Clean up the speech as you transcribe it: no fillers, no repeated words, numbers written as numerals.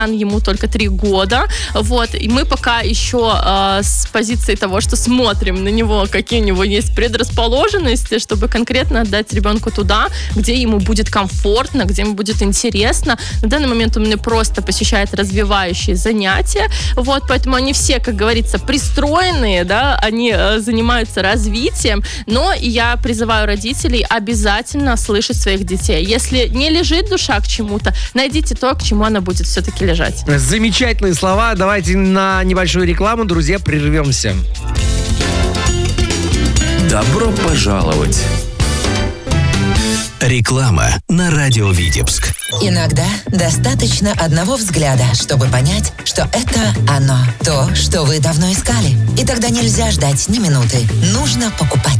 ему только 3 года, вот, и мы пока еще с позиции того, что смотрим на него, какие у него есть предрасположенности, чтобы конкретно отдать ребенку туда, где ему будет комфортно, где ему будет интересно. На данный момент он мне просто посещает развивающие занятия, вот, поэтому они все, как говорится, пристроенные, да, они занимаются развитием, но я призываю родителей обязательно слышать своих детей. Если не лежит душа к чему-то, найдите то, к чему она будет все-таки лежать. Замечательные слова. Давайте на небольшую рекламу, друзья, прервемся. Добро пожаловать. Реклама на радио Витебск. Иногда достаточно одного взгляда, чтобы понять, что это оно, то, что вы давно искали. И тогда нельзя ждать ни минуты. Нужно покупать.